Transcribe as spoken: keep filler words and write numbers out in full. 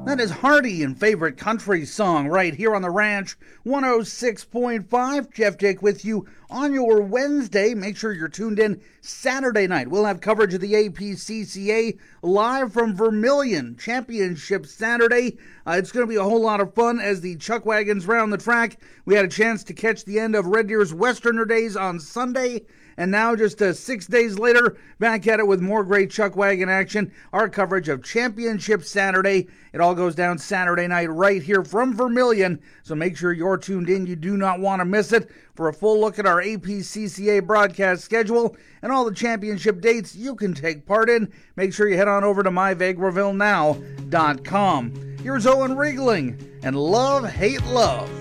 That is Hardy and favorite country song right here on the Ranch one oh six point five. Jeff Dick with you on your Wednesday. Make sure you're tuned in Saturday night. We'll have coverage of the A P C C A live from Vermilion Championship Saturday. Uh, it's going to be a whole lot of fun as the Chuck Wagons round the track. We had a chance to catch the end of Red Deer's Westerner Days on Sunday. And now, just uh, six days later, back at it with more great Chuck Wagon action. Our coverage of Championship Saturday. It all goes down Saturday night right here from Vermilion. So make sure you're tuned in. You do not want to miss it. For a full look at our A P C C A broadcast schedule and all the championship dates you can take part in, make sure you head on over to my vegreville now dot com. Here's Owen Riegling and Love, Hate, Love.